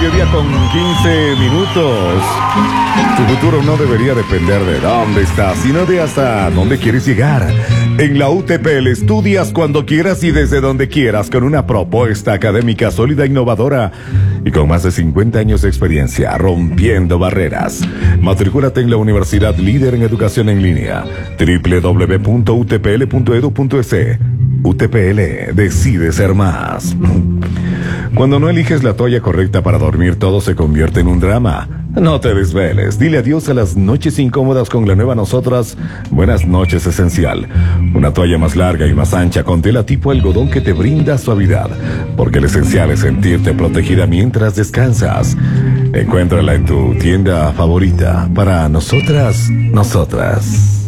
12:15. Tu futuro no debería depender de dónde estás, sino de hasta dónde quieres llegar. En la UTPL estudias cuando quieras y desde donde quieras con una propuesta académica sólida, innovadora y con más de 50 años de experiencia, rompiendo barreras. Matricúlate en la universidad líder en educación en línea, www.utpl.edu.es. UTPL, decide ser más. Cuando no eliges la toalla correcta para dormir, todo se convierte en un drama. No te desveles, dile adiós a las noches incómodas con la nueva Nosotras Buenas Noches Esencial. Una toalla más larga y más ancha con tela tipo algodón que te brinda suavidad, porque el esencial es sentirte protegida mientras descansas. Encuéntrala en tu tienda favorita. Para nosotras.